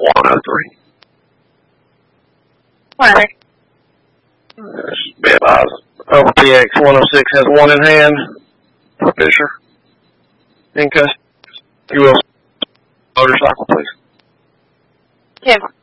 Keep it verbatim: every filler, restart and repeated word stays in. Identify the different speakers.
Speaker 1: one oh three.
Speaker 2: What?
Speaker 1: Be advised. O P X one oh six has one in hand for Fisher. In custody. You will motorcycle, please.
Speaker 2: Kim.